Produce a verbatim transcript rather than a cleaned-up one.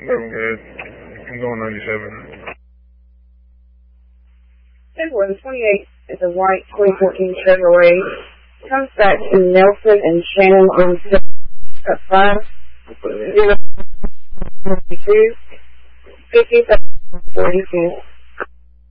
I'm good. I'm going ninety-seven. one twenty-eight is a white twenty fourteen Chevrolet. Comes back to Nelson and Shannon on at five zero two fifty forty-two.